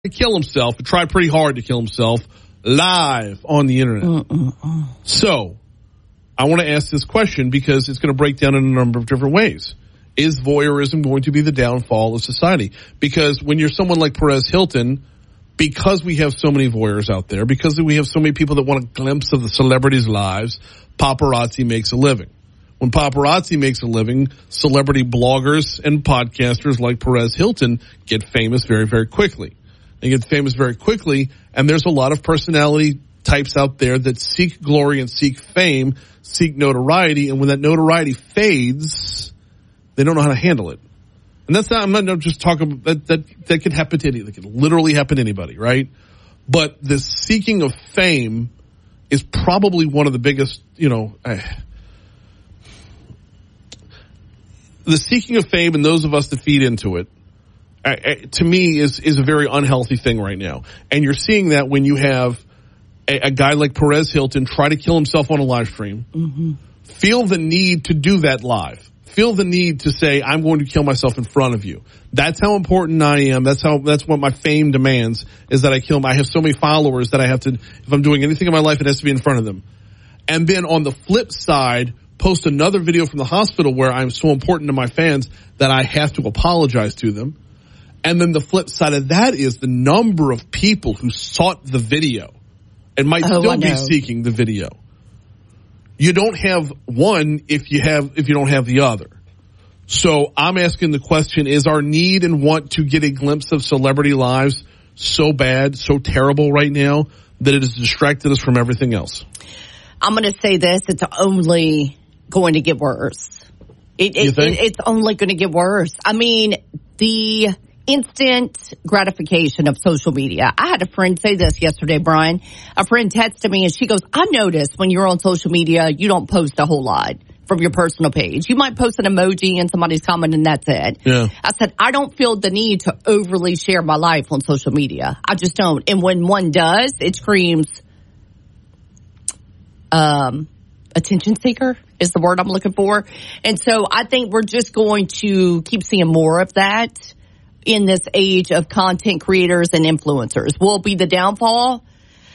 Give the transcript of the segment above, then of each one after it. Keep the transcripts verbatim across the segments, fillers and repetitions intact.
to kill himself, and tried pretty hard to kill himself, live on the internet. Mm-mm-mm. So, I want to ask this question because it's going to break down in a number of different ways. Is voyeurism going to be the downfall of society? Because when you're someone like Perez Hilton, because we have so many voyeurs out there, because we have so many people that want a glimpse of the celebrities' lives, paparazzi makes a living. When paparazzi makes a living, celebrity bloggers and podcasters like Perez Hilton get famous very, very quickly. They get famous very quickly, and there's a lot of personality types out there that seek glory and seek fame, seek notoriety, and when that notoriety fades, they don't know how to handle it. And that's not, I'm not just talking, that, that, that could happen to anybody. That could literally happen to anybody, right? But the seeking of fame is probably one of the biggest, you know, uh, the seeking of fame and those of us that feed into it, uh, uh, to me, is, is a very unhealthy thing right now. And you're seeing that when you have a, a guy like Perez Hilton try to kill himself on a live stream, mm-hmm. feel the need to do that live. Feel the need to say, I'm going to kill myself in front of you. That's how important I am. That's how, that's what my fame demands, is that I kill, I have so many followers that I have to, if I'm doing anything in my life, it has to be in front of them. And then on the flip side, post another video from the hospital where I'm so important to my fans that I have to apologize to them. And then the flip side of that is the number of people who sought the video and might oh, still be seeking the video. You don't have one if you have, if you don't have the other. So I'm asking the question, is our need and want to get a glimpse of celebrity lives so bad, so terrible right now that it has distracted us from everything else? I'm going to say this, it's only going to get worse. It, you it, think? it, it's only going to get worse. I mean, the instant gratification of social media. I had a friend say this yesterday, Brian. A friend texted me and she goes, I noticed when you're on social media, you don't post a whole lot from your personal page. You might post an emoji and somebody's comment and that's it. Yeah. I said, I don't feel the need to overly share my life on social media. I just don't. And when one does, it screams, um, attention seeker is the word I'm looking for. And so I think we're just going to keep seeing more of that in this age of content creators and influencers. Will it be the downfall?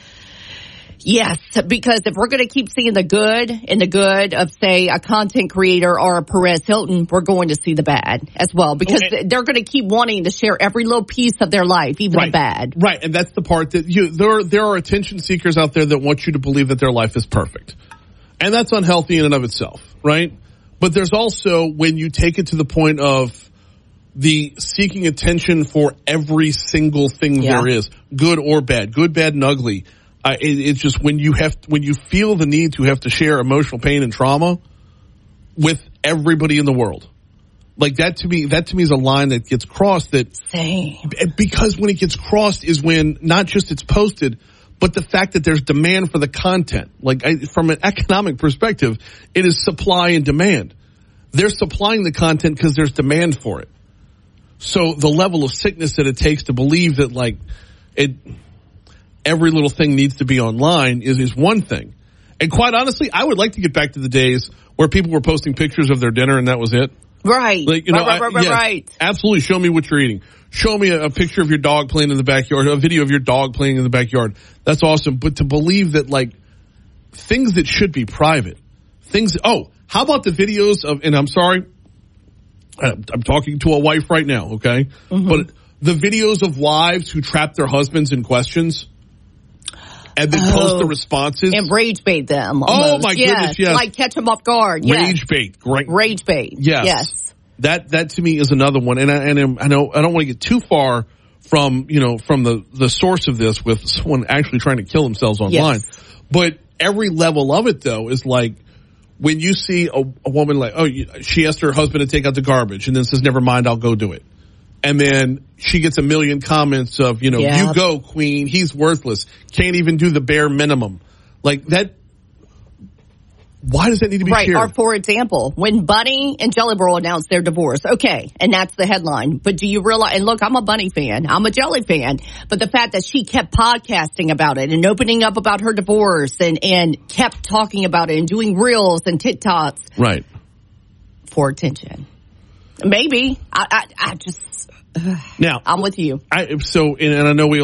Yes, because if we're going to keep seeing the good and the good of, say, a content creator or a Perez Hilton, we're going to see the bad as well, because okay. they're going to keep wanting to share every little piece of their life, even right. the bad. Right, and that's the part that you, there, there are attention seekers out there that want you to believe that their life is perfect. And that's unhealthy in and of itself, right? But there's also when you take it to the point of the seeking attention for every single thing yeah. there is, good or bad, good, bad, and ugly. Uh, it, it's just when you have, when you feel the need to have to share emotional pain and trauma with everybody in the world. Like that to me, that to me is a line that gets crossed that, Same. because when it gets crossed is when not just it's posted, but the fact that there's demand for the content. Like I, from an economic perspective, it is supply and demand. They're supplying the content because there's demand for it. So the level of sickness that it takes to believe that like it, every little thing needs to be online is, is one thing. And quite honestly, I would like to get back to the days where people were posting pictures of their dinner and that was it. Right. Like, you know, right, right, I, right, yes, right. absolutely. Show me what you're eating. Show me a, a picture of your dog playing in the backyard, a video of your dog playing in the backyard. That's awesome. But to believe that like things that should be private, things, oh, how about the videos of, and I'm sorry, I'm talking to a wife right now, okay? Mm-hmm. But the videos of wives who trap their husbands in questions and then oh, post the responses. And rage bait them. Almost. Oh, my yes. goodness, yes. Like catch them off guard. Rage yes. bait. Great. Rage bait. Yes. Yes. That, that to me is another one. And I, and I know, I don't want to get too far from, you know, from the, the source of this with someone actually trying to kill themselves online. Yes. But every level of it, though, is like, when you see a, a woman like, oh, she asked her husband to take out the garbage and then says, never mind, I'll go do it. And then she gets a million comments of, you know, yep. you go, queen, he's worthless, can't even do the bare minimum. Like that, why does that need to be right, shared? Or for example, when Bunny and Jelly Roll announced their divorce, okay, and that's the headline. But do you realize, and look, I'm a Bunny fan, I'm a Jelly fan, but the fact that she kept podcasting about it and opening up about her divorce and, and kept talking about it and doing reels and TikToks. Right. For attention. Maybe. I, I, I just, uh, now, I'm with you. I, so, and I know we